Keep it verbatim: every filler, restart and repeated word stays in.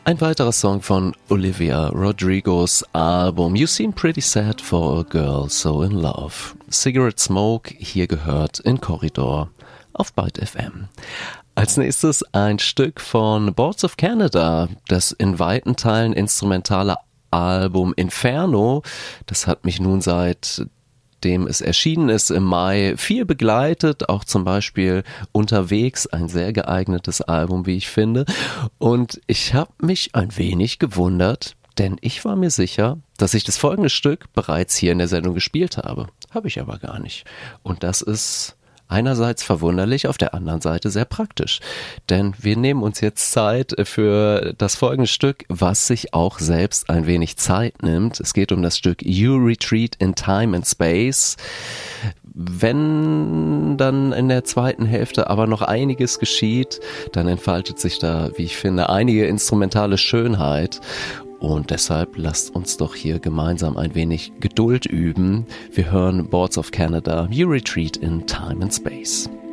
Ein weiterer Song von Olivia Rodrigos Album You Seem Pretty Sad for a Girl So in Love. Cigarette Smoke, hier gehört in Korridor auf Byte F M. Als nächstes ein Stück von Boards of Canada, das in weiten Teilen instrumentale Album Inferno. Das hat mich nun seit dem es erschienen ist im Mai viel begleitet, auch zum Beispiel Unterwegs, ein sehr geeignetes Album, wie ich finde. Und ich habe mich ein wenig gewundert, denn ich war mir sicher, dass ich das folgende Stück bereits hier in der Sendung gespielt habe. Habe ich aber gar nicht. Und das ist einerseits verwunderlich, auf der anderen Seite sehr praktisch. Denn wir nehmen uns jetzt Zeit für das folgende Stück, was sich auch selbst ein wenig Zeit nimmt. Es geht um das Stück You Retreat in Time and Space. Wenn dann in der zweiten Hälfte aber noch einiges geschieht, dann entfaltet sich da, wie ich finde, einige instrumentale Schönheit. Und deshalb lasst uns doch hier gemeinsam ein wenig Geduld üben. Wir hören Boards of Canada, You Retreat in Time and Space.